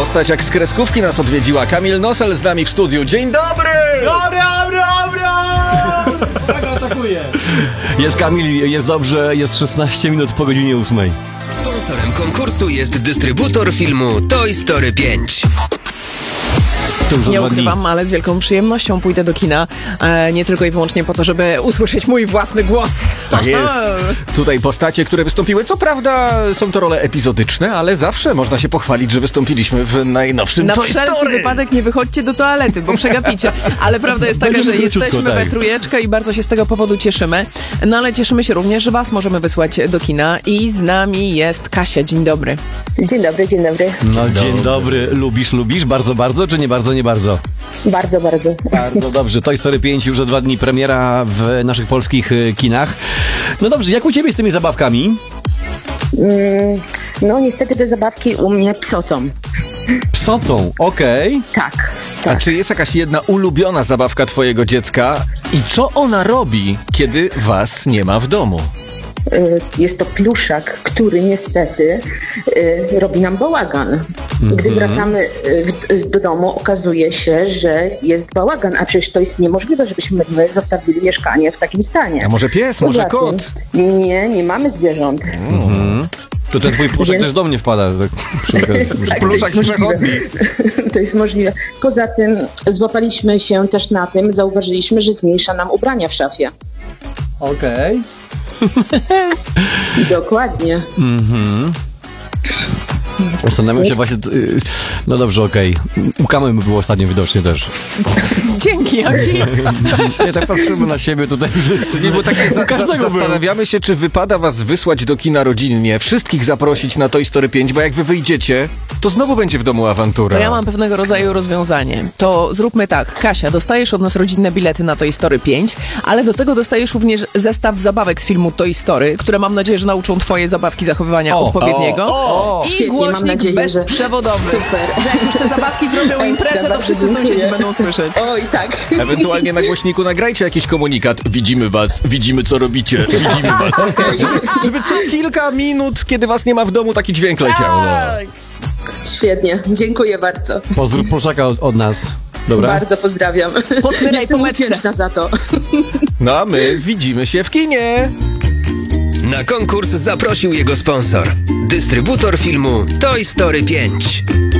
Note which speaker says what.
Speaker 1: Postać jak z kreskówki nas odwiedziła. Kamil Nosel z nami w studiu. Dzień dobry!
Speaker 2: Tak atakuje.
Speaker 3: Jest Kamil, jest dobrze, jest 16 minut po godzinie 8.
Speaker 4: Sponsorem konkursu jest dystrybutor filmu Toy Story 5.
Speaker 5: Nie ukrywam, ale z wielką przyjemnością pójdę do kina, nie tylko i wyłącznie po to, żeby usłyszeć mój własny głos.
Speaker 1: Tak jest. Tutaj postacie, które wystąpiły, co prawda są to role epizodyczne, ale zawsze można się pochwalić, że wystąpiliśmy w najnowszym
Speaker 5: Na
Speaker 1: Toy
Speaker 5: wszelki
Speaker 1: Story.
Speaker 5: wypadek nie wychodźcie do toalety, bo przegapicie. Ale prawda jest taka,
Speaker 3: Będziemy
Speaker 5: że
Speaker 3: króciutko,
Speaker 5: jesteśmy
Speaker 3: tak.
Speaker 5: we trójeczkę i bardzo się z tego powodu cieszymy. No ale cieszymy się również, że was możemy wysłać do kina i z nami jest Kasia. Dzień dobry.
Speaker 6: Dzień dobry, dzień dobry.
Speaker 3: No dzień dobry, lubisz bardzo, czy nie bardzo?
Speaker 6: Bardzo, bardzo.
Speaker 3: Bardzo dobrze, Toy Story 5 już za 2 dni premiera w naszych polskich kinach. No dobrze, jak u ciebie z tymi zabawkami?
Speaker 6: No niestety te zabawki u mnie psocą.
Speaker 3: Psocą, okej.
Speaker 6: Tak,
Speaker 1: A
Speaker 6: tak.
Speaker 1: czy jest jakaś jedna ulubiona zabawka twojego dziecka i co ona robi, kiedy was nie ma w domu?
Speaker 6: Jest to pluszak, który niestety robi nam bałagan. Gdy wracamy do domu, okazuje się, że jest bałagan, a przecież to jest niemożliwe, żebyśmy my zostawili mieszkanie w takim stanie.
Speaker 1: A może pies,
Speaker 6: Poza
Speaker 1: może
Speaker 6: tym-
Speaker 1: kot?
Speaker 6: Nie mamy zwierząt.
Speaker 3: To ten twój pluszek też do mnie wpada. Tak, przy okazji.
Speaker 6: Tak,
Speaker 1: Pluszak
Speaker 6: to jest możliwe.
Speaker 1: przechodni.
Speaker 6: To jest możliwe. Poza tym złapaliśmy się też na tym, zauważyliśmy, że zmniejsza nam ubrania w szafie.
Speaker 3: Okej.
Speaker 6: Dokładnie.
Speaker 3: Zastanawiam się właśnie... No dobrze, okej. U Kamy było ostatnio widocznie też.
Speaker 5: Dzięki, Jaki.
Speaker 3: Nie, tak patrzymy na siebie tutaj.
Speaker 1: Nie, bo tak się
Speaker 3: każdego był.
Speaker 1: zastanawiamy się, czy wypada was wysłać do kina rodzinnie, wszystkich zaprosić na Toy Story 5, bo jak wy wyjdziecie, to znowu będzie w domu awantura.
Speaker 5: To ja mam pewnego rodzaju rozwiązanie. To zróbmy tak. Kasia, dostajesz od nas rodzinne bilety na Toy Story 5, ale do tego dostajesz również zestaw zabawek z filmu Toy Story, które mam nadzieję, że nauczą twoje zabawki zachowywania odpowiedniego. I
Speaker 6: Świetnie, mam
Speaker 5: głośnik
Speaker 6: nadzieję, że-
Speaker 5: bezprzewodowy.
Speaker 6: Super.
Speaker 5: Że jak już te zabawki zrobią imprezę, to
Speaker 6: bardzo
Speaker 5: wszyscy
Speaker 6: dziękuję.
Speaker 5: sąsiedzi będą słyszeć.
Speaker 6: Oj, tak.
Speaker 1: Ewentualnie na głośniku nagrajcie jakiś komunikat. Widzimy was, widzimy co robicie, widzimy was. Żeby co kilka minut, kiedy was nie ma w domu, taki dźwięk leciał. No.
Speaker 5: Tak.
Speaker 6: Świetnie, dziękuję bardzo.
Speaker 3: Pozdrów pluszaka od nas. Dobra?
Speaker 6: Bardzo pozdrawiam.
Speaker 5: Posmyraj
Speaker 6: Jestem
Speaker 5: po metce.
Speaker 6: wdzięczna za to.
Speaker 1: No a my widzimy się w kinie.
Speaker 4: Na konkurs zaprosił jego sponsor. Dystrybutor filmu Toy Story 5.